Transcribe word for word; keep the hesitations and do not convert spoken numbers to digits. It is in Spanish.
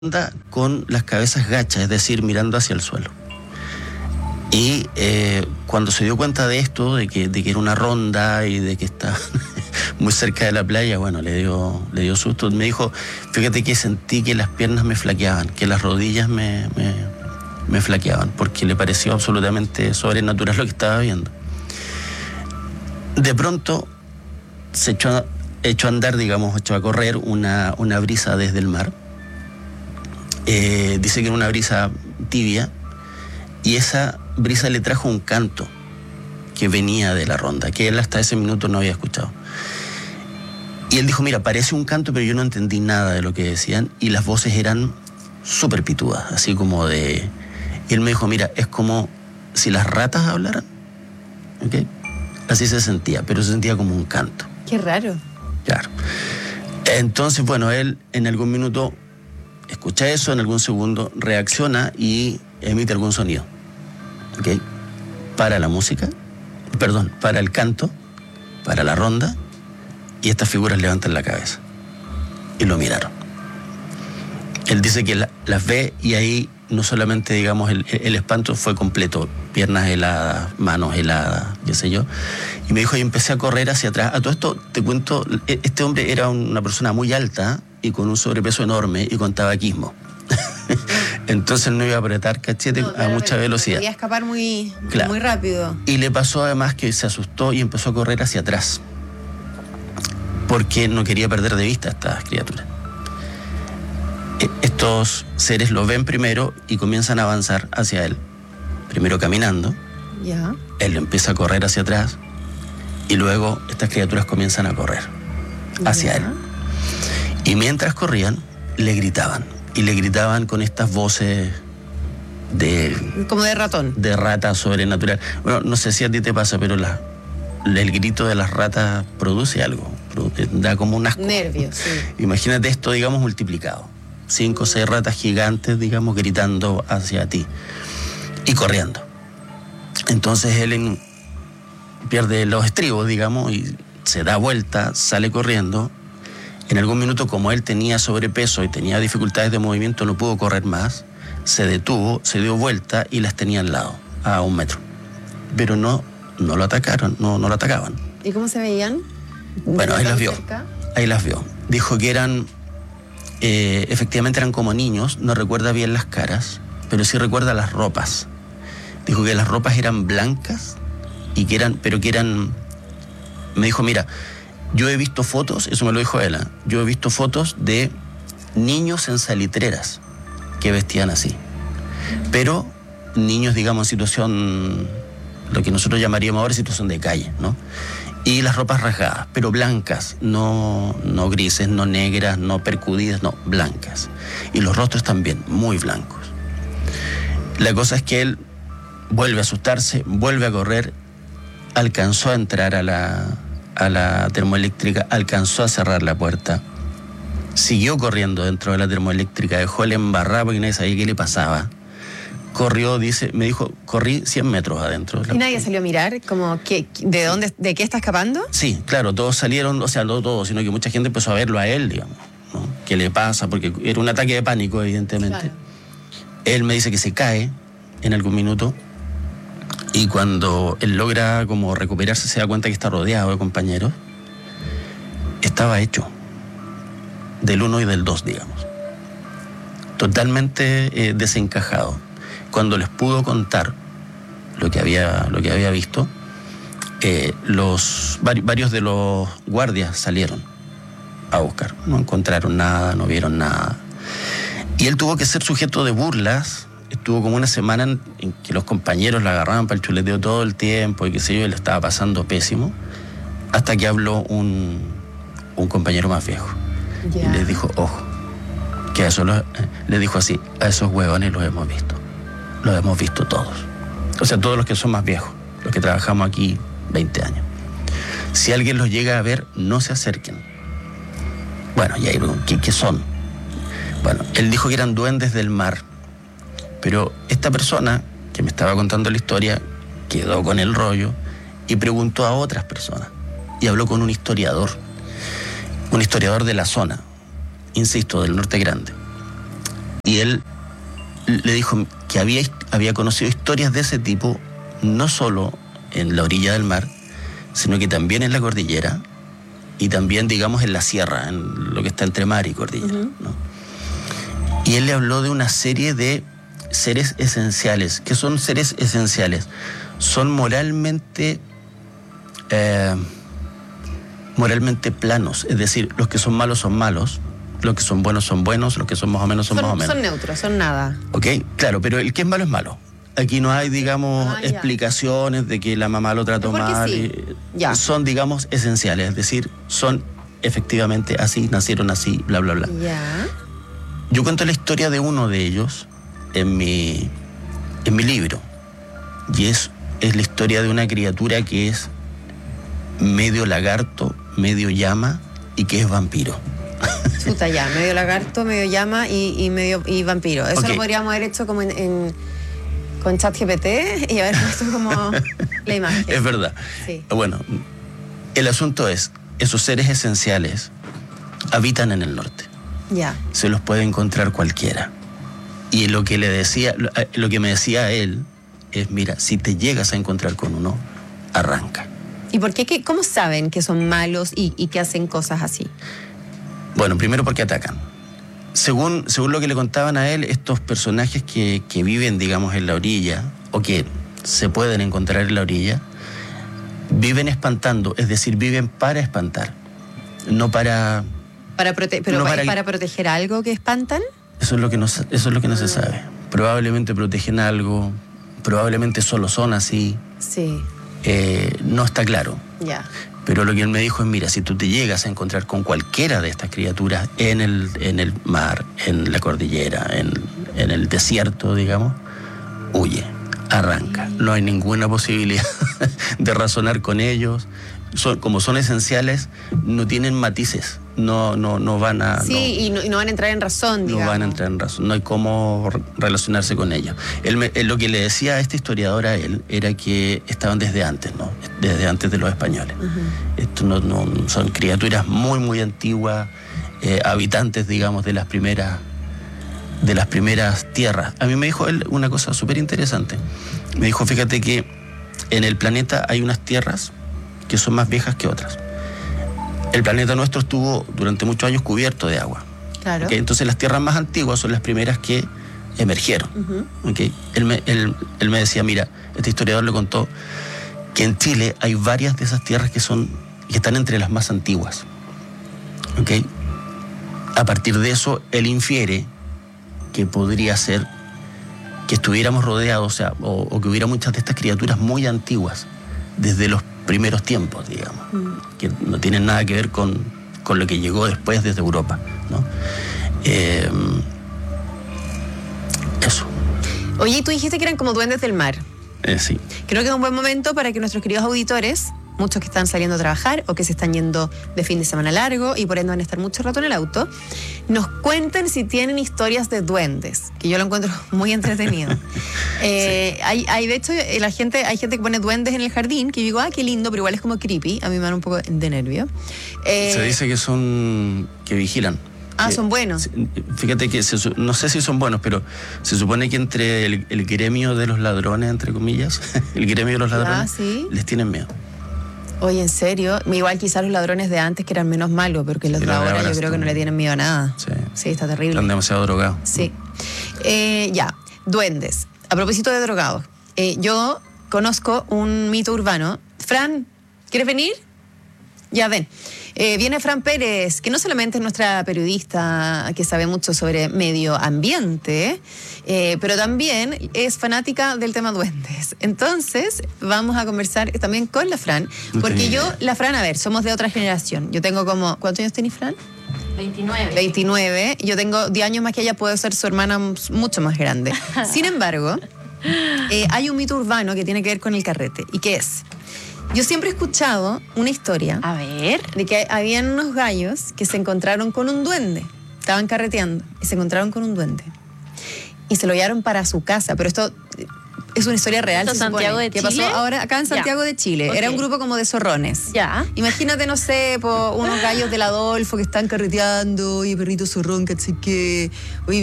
con las cabezas gachas, es decir, mirando hacia el suelo. Y eh, cuando se dio cuenta de esto, de que, de que era una ronda y de que está muy cerca de la playa, bueno, le dio, le dio susto. Me dijo, fíjate que sentí que las piernas me flaqueaban, que las rodillas me, me, me flaqueaban, porque le pareció absolutamente sobrenatural lo que estaba viendo. De pronto se echó a, echó a andar, digamos, echó a correr una, una brisa desde el mar. Eh, dice que era una brisa tibia, y esa brisa le trajo un canto que venía de la ronda, que él hasta ese minuto no había escuchado. Y él dijo, mira, parece un canto, pero yo no entendí nada de lo que decían, y las voces eran súper pitudas, así como de... Y él me dijo, mira, es como si las ratas hablaran, ¿ok? Así se sentía, pero se sentía como un canto. Qué raro. Claro. Entonces, bueno, él en algún minuto escucha eso, en algún segundo reacciona y emite algún sonido. ¿Ok? Para la música, perdón, para el canto, para la ronda, y estas figuras levantan la cabeza. Y lo miraron. Él dice que la, las ve y ahí no solamente, digamos, el, el espanto fue completo, piernas heladas, manos heladas, qué sé yo. Y me dijo, y empecé a correr hacia atrás. A todo esto, te cuento, este hombre era una persona muy alta y con un sobrepeso enorme y con tabaquismo. Entonces no iba a apretar cachete no, a mucha velocidad. Podía escapar muy, claro. muy rápido. Y le pasó además que se asustó y empezó a correr hacia atrás, porque no quería perder de vista a estas criaturas. Estos seres lo ven primero y comienzan a avanzar hacia él. Primero caminando, ya. Él empieza a correr hacia atrás y luego estas criaturas comienzan a correr hacia ya. él. Y mientras corrían, le gritaban. Y le gritaban con estas voces de... Como de ratón. De rata sobrenatural. Bueno, no sé si a ti te pasa, pero la, el grito de las ratas produce algo. Da como un asco. Nervios, sí. Imagínate esto, digamos, multiplicado. Cinco o seis ratas gigantes, digamos, gritando hacia ti. Y corriendo. Entonces él en, pierde los estribos, digamos, y se da vuelta, sale corriendo. En algún minuto, como él tenía sobrepeso y tenía dificultades de movimiento, no pudo correr más, se detuvo, se dio vuelta y las tenía al lado, a un metro. Pero no, no lo atacaron, no, no lo atacaban. ¿Y cómo se veían? Bueno, ahí las vio, cerca? ahí las vio. Dijo que eran, eh, efectivamente eran como niños, no recuerda bien las caras, pero sí recuerda las ropas. Dijo que las ropas eran blancas, y que eran, pero que eran, me dijo, mira, yo he visto fotos, eso me lo dijo ella, yo he visto fotos de niños en salitreras que vestían así. Pero niños, digamos, en situación, lo que nosotros llamaríamos ahora situación de calle, ¿no? Y las ropas rasgadas, pero blancas, no, no grises, no negras, no percudidas, no, blancas. Y los rostros también, muy blancos. La cosa es que él vuelve a asustarse, vuelve a correr, alcanzó a entrar a la... a la termoeléctrica, alcanzó a cerrar la puerta, siguió corriendo dentro de la termoeléctrica, dejó el embarrado porque nadie sabía qué le pasaba. Corrió, dice, me dijo, corrí cien metros adentro. ¿Y nadie salió a mirar? Como, ¿qué, ¿de dónde, de qué está escapando? Sí, claro, todos salieron, o sea, no todos, sino que mucha gente empezó a verlo a él, digamos, ¿no? ¿Qué le pasa? Porque era un ataque de pánico, evidentemente. Claro. Él me dice que se cae en algún minuto. Y cuando él logra como recuperarse, se da cuenta que está rodeado de compañeros. Estaba hecho del uno y del dos, digamos. Totalmente eh, desencajado. Cuando les pudo contar lo que había, lo que había visto, eh, los, varios de los guardias salieron a buscar. No encontraron nada, no vieron nada. Y él tuvo que ser sujeto de burlas. Estuvo como una semana en, en que los compañeros la agarraban para el chuleteo todo el tiempo y qué sé yo, él estaba pasando pésimo, hasta que habló un, un compañero más viejo. Yeah. Y les dijo, ojo, que a eso lo, eh, le dijo así, a esos huevones los hemos visto, los hemos visto todos. O sea, todos los que son más viejos, los que trabajamos aquí veinte años. Si alguien los llega a ver, no se acerquen. Bueno, y ahí, ¿qué, qué son? Bueno, él dijo que eran duendes del mar. Pero esta persona que me estaba contando la historia quedó con el rollo y preguntó a otras personas. Y habló con un historiador, un historiador de la zona, insisto, del Norte Grande. Y él le dijo que había, había conocido historias de ese tipo, no solo en la orilla del mar, sino que también en la cordillera y también, digamos, en la sierra, en lo que está entre mar y cordillera, uh-huh. ¿no? Y él le habló de una serie de seres esenciales. ¿Qué son seres esenciales? Son moralmente eh, moralmente planos, es decir, los que son malos son malos, los que son buenos son buenos, los que son más o menos son, son más o menos. Son neutros, son nada. Ok, claro, pero el que es malo es malo. Aquí no hay, digamos, ah, explicaciones de que la mamá lo trató mal. Sí. Ya. Son, digamos, esenciales, es decir, son efectivamente así, nacieron así, bla, bla, bla. Ya. Yo cuento la historia de uno de ellos en mi, en mi libro. Y es, es la historia de una criatura que es medio lagarto, medio llama y que es vampiro. Chuta, ya, medio lagarto, medio llama y, y medio y vampiro. Eso okay. Lo podríamos haber hecho como en, en con ChatGPT y haber puesto como la imagen. Es verdad. Sí. Bueno, el asunto es, esos seres esenciales habitan en el norte. Ya. Se los puede encontrar cualquiera. Y lo que le decía, lo, lo que me decía él es, mira, si te llegas a encontrar con uno, arranca. ¿Y por qué? qué ¿Cómo saben que son malos y, y que hacen cosas así? Bueno, primero porque atacan. Según, según lo que le contaban a él, estos personajes que, que viven, digamos, en la orilla, o que se pueden encontrar en la orilla, viven espantando, es decir, viven para espantar, no para... para prote ¿Pero no para, para proteger algo que espantan? Eso es lo que no, eso es lo que no ah. se sabe. Probablemente protegen algo, probablemente solo son así. Sí. Eh, no está claro. Ya. Pero lo que él me dijo es, mira, si tú te llegas a encontrar con cualquiera de estas criaturas en el, en el mar, en la cordillera, en, en el desierto, digamos, huye, arranca. No hay ninguna posibilidad de razonar con ellos. Son, como son esenciales, no tienen matices. No, no, no van a... Sí, no, y, no, y no van a entrar en razón, digamos. No van a entrar en razón, no hay cómo relacionarse con ellos. Él, me, él lo que le decía a este historiador a él era que estaban desde antes, ¿no? Desde antes de los españoles. Uh-huh. Esto no, no, son criaturas muy, muy antiguas, eh, habitantes, digamos, de las primeras de las primeras tierras. A mí me dijo él una cosa súper interesante. Me dijo, fíjate que en el planeta hay unas tierras que son más viejas que otras. El planeta nuestro estuvo durante muchos años cubierto de agua. Claro. ¿Okay? Entonces las tierras más antiguas son las primeras que emergieron. Uh-huh. ¿Okay? Él, me, él, él me decía, mira, este historiador le contó que en Chile hay varias de esas tierras que son que están entre las más antiguas. ¿Okay? A partir de eso, él infiere que podría ser que estuviéramos rodeados, o sea, o, o que hubiera muchas de estas criaturas muy antiguas, desde los primeros tiempos, digamos, mm. que no tienen nada que ver con, con lo que llegó después desde Europa, ¿no? Eh, eso. Oye, y tú dijiste que eran como duendes del mar. Eh, sí. Creo que es un buen momento para que nuestros queridos auditores, muchos que están saliendo a trabajar o que se están yendo de fin de semana largo y por ende van a estar mucho rato en el auto, nos cuenten si tienen historias de duendes, que yo lo encuentro muy entretenido. eh, sí. hay, hay, de hecho, la gente, hay gente que pone duendes en el jardín, que yo digo, ah, qué lindo, pero igual es como creepy, a mí me dan un poco de nervio. Eh, se dice que son, que vigilan. Ah, son buenos. Fíjate que, se, no sé si son buenos, pero se supone que entre el, el gremio de los ladrones, entre comillas, el gremio de los ladrones, ah, ¿sí? les tienen miedo. Oye, ¿en serio? Igual quizás los ladrones de antes que eran menos malos, porque los sí, de ahora yo creo que no le tienen miedo a nada. Sí. Sí, está terrible. Están demasiado drogados. Sí. Eh, ya, duendes. A propósito de drogados, eh, yo conozco un mito urbano. Fran, ¿quieres venir? Ya, ven. Eh, viene Fran Pérez, que no solamente es nuestra periodista que sabe mucho sobre medio ambiente, eh, pero también es fanática del tema duendes. Entonces, vamos a conversar también con la Fran, porque yo, la Fran, a ver, somos de otra generación. Yo tengo como... ¿Cuántos años tenés, Fran? veintinueve. veintinueve. Yo tengo diez años más que ella, puedo ser su hermana mucho más grande. Sin embargo, eh, hay un mito urbano que tiene que ver con el carrete. ¿Y qué es? Yo siempre he escuchado una historia a ver de que habían unos gallos que se encontraron con un duende. Estaban carreteando y se encontraron con un duende. Y se lo llevaron para su casa. Pero esto es una historia real. ¿Esto Santiago de que Chile? Pasó ahora acá en Santiago ya. de Chile. Okay. Era un grupo como de zorrones. Ya. Imagínate, no sé, po, unos gallos del Adolfo que están carreteando y perrito zorrón, que